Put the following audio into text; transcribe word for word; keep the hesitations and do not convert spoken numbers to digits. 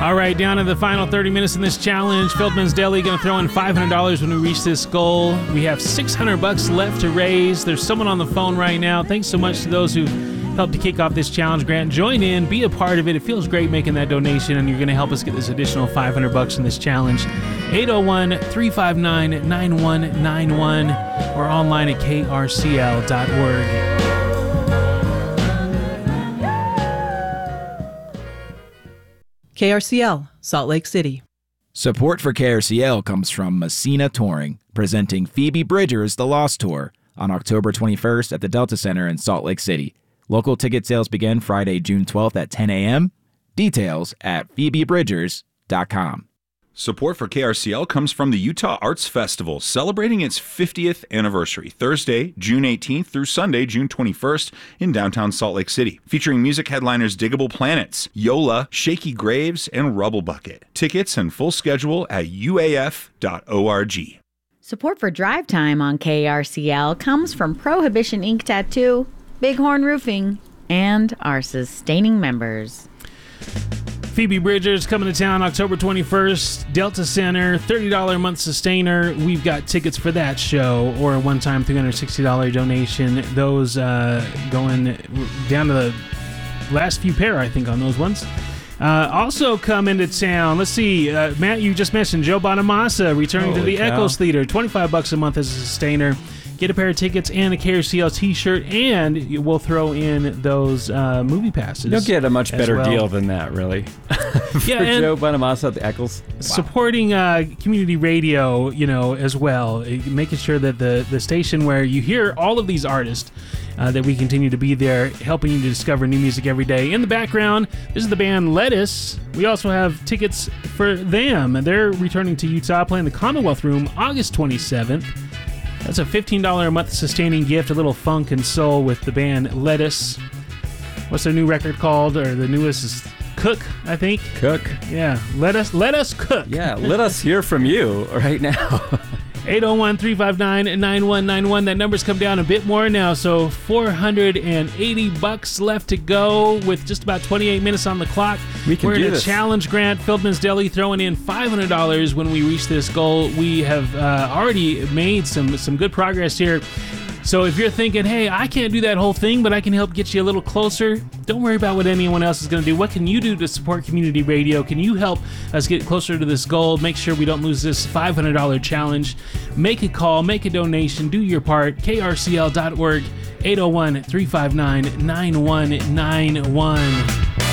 All right, down to the final thirty minutes in this challenge. Feldman's Deli going to throw in five hundred dollars when we reach this goal. We have six hundred bucks left to raise. There's someone on the phone right now. Thanks so much to those who helped to kick off this challenge. Grant, join in, be a part of it. It feels great making that donation, and you're going to help us get this additional five hundred bucks in this challenge. eight oh one, three five nine, nine one nine one or online at K R C L dot org. K R C L, Salt Lake City. Support for K R C L comes from Messina Touring, presenting Phoebe Bridgers' The Lost Tour on October twenty-first at the Delta Center in Salt Lake City. Local ticket sales begin Friday, June twelfth at ten a.m. Details at phoebe bridgers dot com. Support for K R C L comes from the Utah Arts Festival, celebrating its fiftieth anniversary, Thursday, June eighteenth through Sunday, June twenty-first in downtown Salt Lake City, featuring music headliners Diggable Planets, Yola, Shaky Graves, and Rubble Bucket. Tickets and full schedule at u a f dot org. Support for Drive Time on K R C L comes from Prohibition Ink Tattoo, Bighorn Roofing, and our sustaining members. Phoebe Bridgers coming to town October twenty-first, Delta Center, thirty dollars a month sustainer. We've got tickets for that show or a one-time three hundred sixty dollars donation. Those uh, going down to the last few pair, I think, on those ones. Uh, also come into town, let's see, uh, Matt, you just mentioned Joe Bonamassa returning Holy to the cow. Echoes Theater, twenty-five bucks a month as a sustainer. Get a pair of tickets and a K R C L t-shirt, and we'll throw in those uh, movie passes. You'll get a much better well. deal than that, really. For Yeah, and Joe Bonamassa at the Eccles. Wow. Supporting uh, community radio, you know, as well, uh, making sure that the, the station where you hear all of these artists, uh, that we continue to be there, helping you to discover new music every day. In the background, this is the band Lettuce. We also have tickets for them. They're returning to Utah, playing the Commonwealth Room August twenty-seventh. That's a fifteen dollars a month sustaining gift, a little funk and soul with the band Lettuce. What's their new record called? Or the newest is Cook, I think. Cook. Yeah, let us let us cook. Yeah, let us hear from you right now. eight oh one, three five nine, nine one nine one. That number's come down a bit more now, so four hundred eighty bucks left to go with just about twenty-eight minutes on the clock. We can We're do in a this. challenge, Grant. Feldman's Deli throwing in five hundred dollars when we reach this goal. We have uh, already made some some good progress here. So if you're thinking, hey, I can't do that whole thing, but I can help get you a little closer, don't worry about what anyone else is going to do. What can you do to support community radio? Can you help us get closer to this goal? Make sure we don't lose this five hundred dollars challenge. Make a call, make a donation, do your part. K R C L dot org, eight oh one, three five nine, nine one nine one.